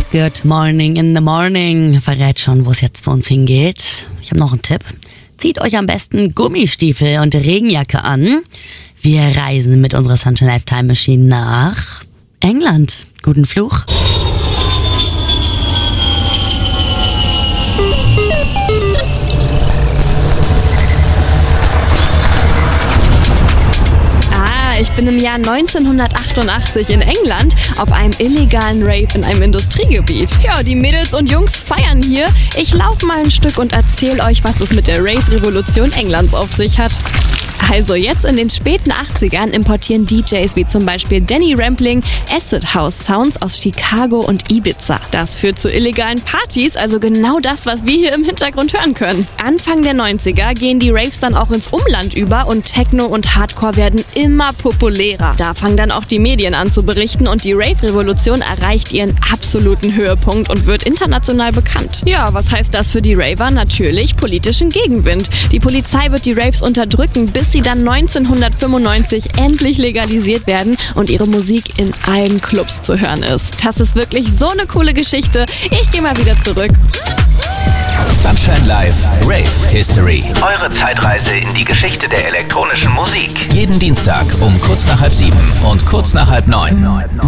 Good morning in the morning verrät schon, wo es jetzt für uns hingeht. Ich habe noch einen Tipp. Zieht euch am besten Gummistiefel und Regenjacke an. Wir reisen mit unserer Sunshine Life Time Machine nach England. Guten Fluch. Ich bin im Jahr 1988 in England auf einem illegalen Rave in einem Industriegebiet. Ja, die Mädels und Jungs feiern hier. Ich laufe mal ein Stück und erzähle euch, was es mit der Rave-Revolution Englands auf sich hat. Also jetzt in den späten 80ern importieren DJs wie zum Beispiel Danny Rampling Acid House Sounds aus Chicago und Ibiza. Das führt zu illegalen Partys, also genau das, was wir hier im Hintergrund hören können. Anfang der 90er gehen die Raves dann auch ins Umland über und Techno und Hardcore werden immer populärer. Da fangen dann auch die Medien an zu berichten und die Rave-Revolution erreicht ihren absoluten Höhepunkt und wird international bekannt. Ja, was heißt das für die Raver? Natürlich politischen Gegenwind. Die Polizei wird die Raves unterdrücken, bis sie dann 1995 endlich legalisiert werden und ihre Musik in allen Clubs zu hören ist. Das ist wirklich so eine coole Geschichte. Ich gehe mal wieder zurück. Sunshine Live Rave History. Eure Zeitreise in die Geschichte der elektronischen Musik. Jeden Dienstag um kurz nach 6:30 und kurz nach 8:30.